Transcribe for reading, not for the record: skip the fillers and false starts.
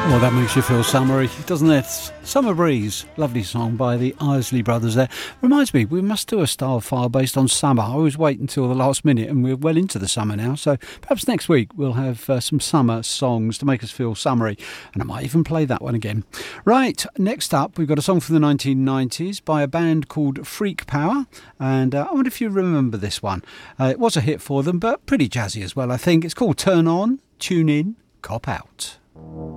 Well, that makes you feel summery, doesn't it? Summer Breeze, lovely song by the Isley Brothers there. Reminds me, we must do a style file based on summer. I always wait until the last minute, and we're well into the summer now, so perhaps next week we'll have some summer songs to make us feel summery, and I might even play that one again. Right, next up we've got a song from the 1990s by a band called Freak Power, and I wonder if you remember this one. It was a hit for them, but pretty jazzy as well, I think. It's called Turn On, Tune In, Cop Out.